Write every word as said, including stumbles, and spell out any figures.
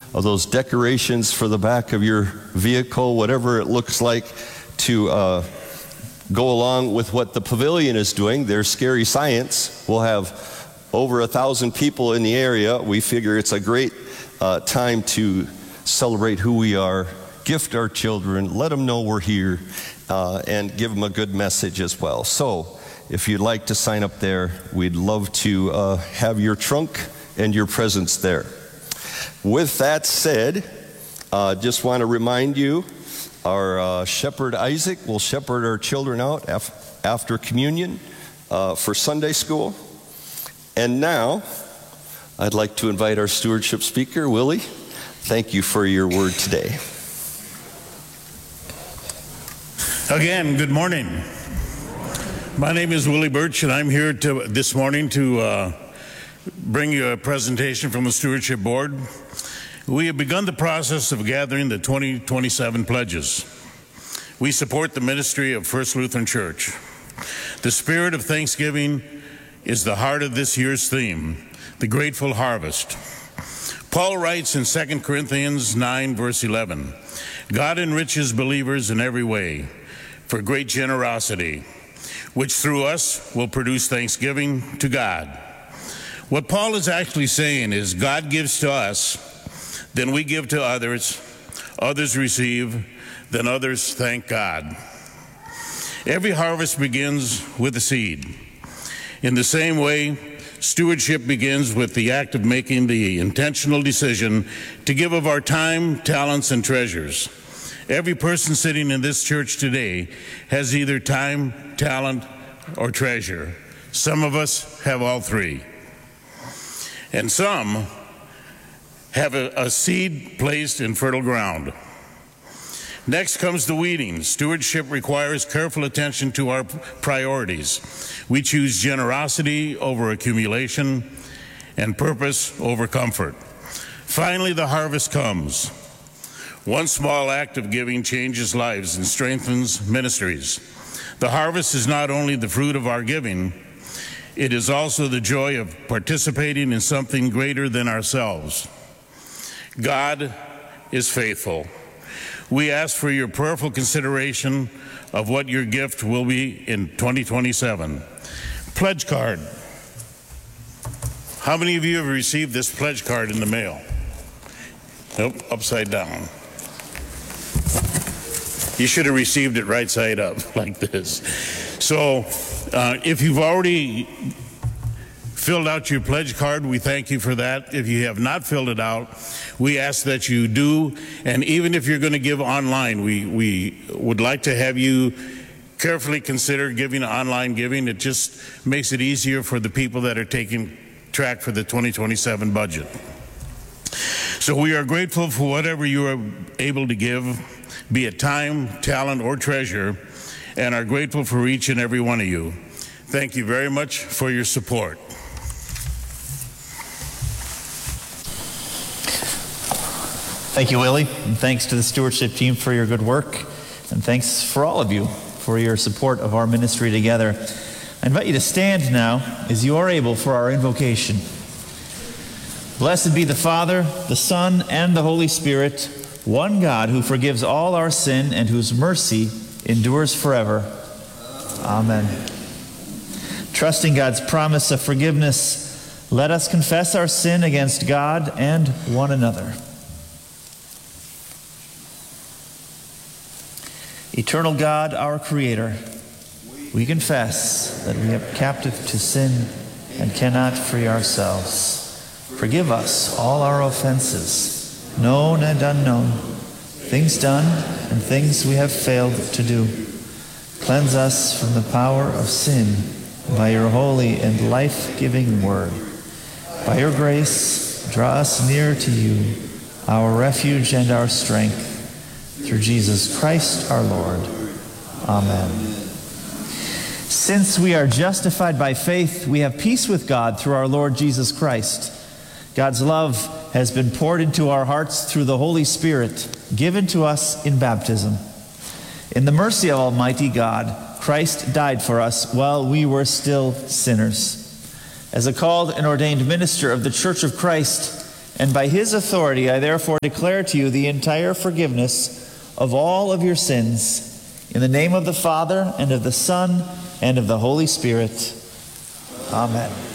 of those decorations for the back of your vehicle, whatever it looks like, to uh, go along with what the pavilion is doing. Their Scary Science will have over a thousand people in the area. We figure it's a great uh, time to celebrate who we are, gift our children, let them know we're here, uh, and give them a good message as well. So if you'd like to sign up there, we'd love to uh, have your trunk and your presence there. With that said, uh, just want to remind you, our uh, shepherd Isaac will shepherd our children out af after communion uh, for Sunday school. And now, I'd like to invite our stewardship speaker, Willie. Thank you for your word today. Again, good morning. My name is Willie Birch, and I'm here to, this morning to uh, bring you a presentation from the Stewardship Board. We have begun the process of gathering the twenty twenty-seven pledges. We support the ministry of First Lutheran Church. The spirit of thanksgiving is the heart of this year's theme, the grateful harvest. Paul writes in Second Corinthians nine, verse eleven, God enriches believers in every way for great generosity, which through us will produce thanksgiving to God. What Paul is actually saying is God gives to us, then we give to others, others receive, then others thank God. Every harvest begins with a seed. In the same way, stewardship begins with the act of making the intentional decision to give of our time, talents, and treasures. Every person sitting in this church today has either time, talent, or treasure. Some of us have all three. And some have a, a seed placed in fertile ground. Next comes the weeding. Stewardship requires careful attention to our priorities. We choose generosity over accumulation and purpose over comfort. Finally, the harvest comes. One small act of giving changes lives and strengthens ministries. The harvest is not only the fruit of our giving, it is also the joy of participating in something greater than ourselves. God is faithful. We ask for your prayerful consideration of what your gift will be in twenty twenty-seven. Pledge card. How many of you have received this pledge card in the mail? Nope, upside down. You should have received it right side up like this. So uh, if you've already filled out your pledge card, we thank you for that. If you have not filled it out, we ask that you do. And even if you're going to give online, we, we would like to have you carefully consider giving online giving. It just makes it easier for the people that are taking track for the twenty twenty-seven budget. So we are grateful for whatever you are able to give, be it time, talent, or treasure, and are grateful for each and every one of you. Thank you very much for your support. Thank you, Willie, and thanks to the stewardship team for your good work, and thanks for all of you for your support of our ministry together. I invite you to stand now as you are able for our invocation. Blessed be the Father, the Son, and the Holy Spirit, one God who forgives all our sin and whose mercy endures forever. Amen. Trusting God's promise of forgiveness, let us confess our sin against God and one another. Eternal God, our Creator, we confess that we are captive to sin and cannot free ourselves. Forgive us all our offenses, known and unknown, things done and things we have failed to do. Cleanse us from the power of sin by your holy and life-giving word. By your grace, draw us near to you, our refuge and our strength. Through Jesus Christ our Lord. Amen. Since we are justified by faith, we have peace with God through our Lord Jesus Christ. God's love has been poured into our hearts through the Holy Spirit, given to us in baptism. In the mercy of Almighty God, Christ died for us while we were still sinners. As a called and ordained minister of the Church of Christ, And by his authority, I therefore declare to you the entire forgiveness of all of your sins, in the name of the Father, and of the Son, and of the Holy Spirit. Amen.